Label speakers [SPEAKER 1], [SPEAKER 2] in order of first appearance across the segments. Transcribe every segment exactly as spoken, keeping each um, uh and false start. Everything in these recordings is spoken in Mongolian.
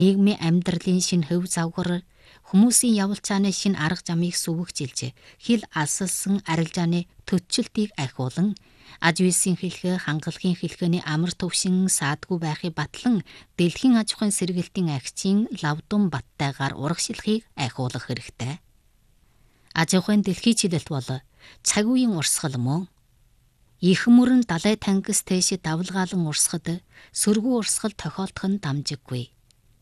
[SPEAKER 1] Нийгмийн амьдралын шинэ хөв завгар, хүмүүсийн явал цааны шинэ арга замыг сүвэгжилж, хил алсалсан арилжааны төтчөлтийг ахиулан, аж үйлсийн хэлхээ, хангалагын хэлхээний амар төвшин саадгүй байхыг батлан, дэлхийн аж ахуйн сэргэлтийн агчийн лавдун баттайгаар урагшлахыг ахиулах хэрэгтэй. Аж ахуйн дэлхийн чиглэлт бол цаг үеийн урсгал мөн. Их мөрөн далай тангис тэшид давлгаалan урсгад сөргүү урсгал тохиолдох нь дамжиггүй.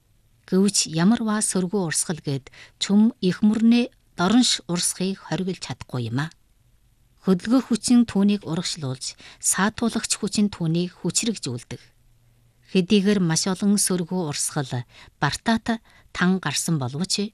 [SPEAKER 1] Гэвч ямар ба сөргүү урсгал гээд чүм их мөрнөө доронш урсхийг хориглож чадахгүй юм а. Хөдөлгөх хүчин түүнийг урагшлуулж, саатуулагч хүчин түүнийг хүчрэгжүүлдэг. Хэдийгээр маш олон сөргүү урсгал бартаат тан гарсан боловч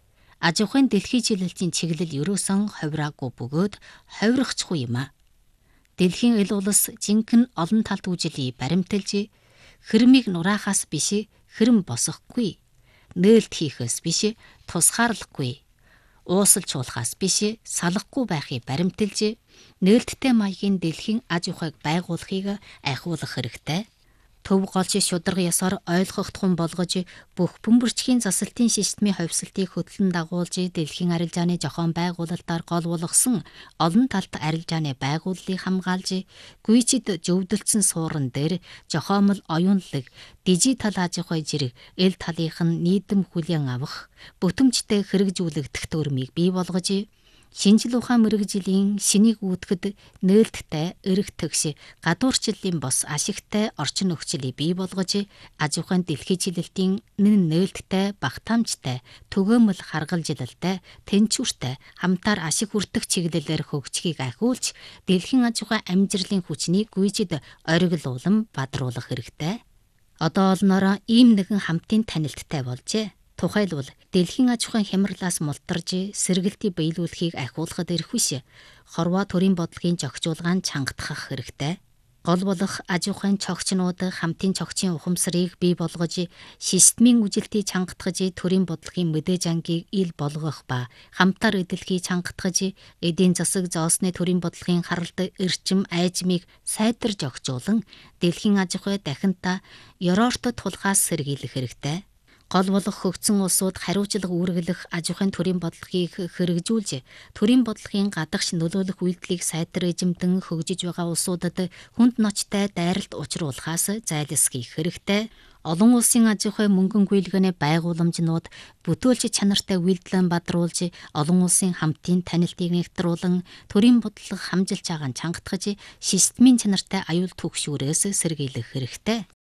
[SPEAKER 1] аж ахуйн дэлхийн чиглэлтийн чиглэл ерөөсөн ховраагүй бөгөөд ховрохчгүй юм а. Дэлхийн эл улс жинхэнэ олон талт үжилийг баримталж, хэрмийг нураахаас биш хэрэм босохгүй, нээлт хийхээс биш тусгаарлахгүй, уусалж чуулахаас биш салахгүй байхыг баримталж, нээлттэй маягийн дэлхийн аж ахуйг байгуулахыг ахиулах хэрэгтэй. Төв голч шударга ёсоор ойлгохдохун болгож, бүх бөмбөрчгийн засалтын системийн ховсолтыг хөтлөн дагуулж, дэлхийн арилжааны зохион байгуулалтаар гол болгосон олон талт арилжааны байгууллыг хамгаалж, гүйцэд зөвдөлдсөн суурин дээр зохиомл оюунлаг, дижитал аж ахуй зэрэг эл талынх нь нийтэм хүлээн авах, бүтэмжтэй хэрэгжүүлэгдэх төрмийг бий болгож, шинжил ухаан мэргэжлийн шинийг үүдгэд нээлттэй, эрх тэгш, гадуурчлалын бос ашигтай орчин нөхцөлийг бий болгож, аж ахуйн дэлхийн чиглэлтийн нэн нээлттэй, багтаамжтай, төгөөмөл харгалжилалтай, тэнцвэртэй, хамтаар ашиг хүртэх чиглэлээр хөгжихийг ахиулж, дэлхийн аж ахуйн амжилтын хүчнийг гүйцэд ориглуулан бадруулах хэрэгтэй. Одоо олноор ийм нэгэн хамтын танилттай болжээ. Тухайлбал дэлхийн аж ахуйн хямралаас мултарж сэргэлтийг биелүүлэхийг ахиулахад ирэх биш, хорвоо төрийн бодлогын зохицуулгаанд чангатгах хэрэгтэй. Гол болох аж ахуйн цогцнууд хамтын цогцын ухамсарыг бий болгож, системийн үжилтийг чангатгаж, төрийн бодлогын мэдээж ангийг ил болгох ба хамтаар эдэлхийг чангатгаж, эдийн засаг зоосны төрийн бодлогын харалт эрчим айжмыг сайдар зохицуулан, дэлхийн аж ахуй дахинта Европт тулхаас сэргийлэх хэрэгтэй. Гол болох хөгжсөн улсууд хариуцлага үүргэлэх аж ахуйн төрийн бодлогыг хэрэгжүүлж, төрийн бодлогын гадагш нөлөөлөх үйлдэлийг сайдар эзэмдэн хөгжиж байгаа улсуудад хүнд ноцтой дайралт учруулахаас зайлсхийх хэрэгтэй. Олон улсын аж ахуй мөнгөн гүйлгээний байгууламжнууд бүтөөлч чанартай үйлдэлэн бадруулж, олон улсын хамтын танилтыг нэгтруулан, төрийн бодлого хамжилж байгааг чангатгаж, системийн чанартай аюул түгшүүрээс сэргийлэх хэрэгтэй.